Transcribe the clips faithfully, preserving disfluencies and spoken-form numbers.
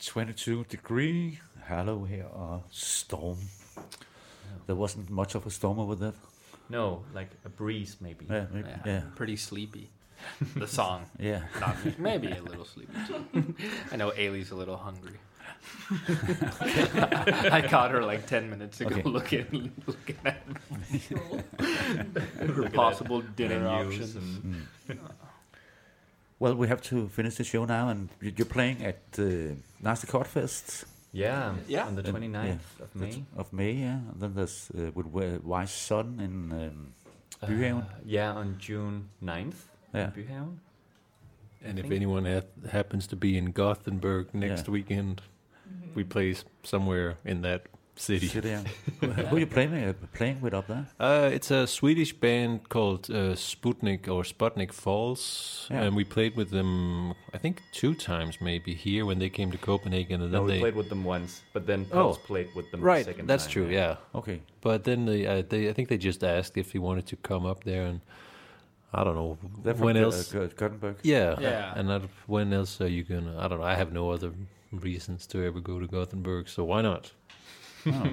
twenty-two degree. Hello here, uh, storm. There wasn't much of a storm over there. No, like a breeze maybe. Yeah, maybe, Yeah, yeah. pretty sleepy. The song, Yeah. not me. Maybe a little sleepy too. I know Ailey's a little hungry. I caught her like ten minutes ago Okay. looking looking at her possible dinner menus options. and- Well, we have to finish the show now, and y- you're playing at uh, Nasty Cord Fest Yeah, Yeah. on the And- twenty-ninth of that's- May. of May, yeah. And then there's uh, with Wi- Wise Sun in um, Byhaven. Uh, yeah, on June ninth Yeah. in Byhaven. And if think- anyone ha- happens to be in Gothenburg next Yeah. weekend, we play s- somewhere in that city. City, yeah. Who who are you playing uh, playing with up there? Uh, it's a Swedish band called uh, Sputnik or Sputnik Falls, Yeah. and we played with them, I think, two times maybe here when they came to Copenhagen, and No, then we they played with them once, but then Oh. Pels played with them right. the second That's time. true, yeah. Okay. But then they, uh, they, I think they just asked if he wanted to come up there, and I don't know They're from when Go- else. uh, Go- Gothenburg. Yeah, Yeah. And not, when else are you gonna? I don't know. I have no other reasons to ever go to Gothenburg, so why not? Oh.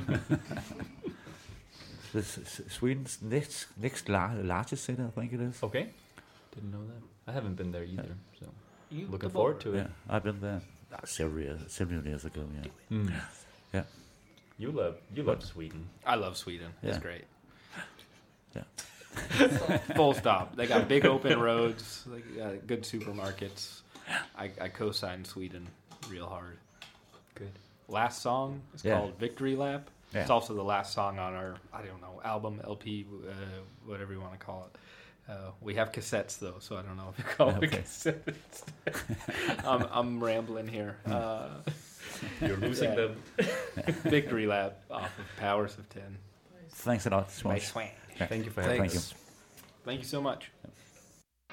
This is Sweden's next next lar- largest city, I think it is. Okay, didn't know that. I haven't been there either, so You looking the forward boat. to it. Yeah, I've been there uh, several years, several years ago. Yeah. Mm. Yeah. You love you love Sweden. I love Sweden. Yeah. It's great. Yeah. Full stop. They got big open roads. They got good supermarkets. I, I co-signed Sweden real hard. Good. Last song is Yeah. called Victory Lap. Yeah. It's also the last song on our, I don't know, album, L P, uh, whatever you want to call it. Uh, we have cassettes, though, so I don't know if you call it Okay. cassettes. I'm, I'm rambling here. Uh, You're losing Yeah. them. Victory Lap off of Powers of ten. Thanks a lot, By Swans. Swang. Yeah. Thank you for Thank having you. us. Thank you so much.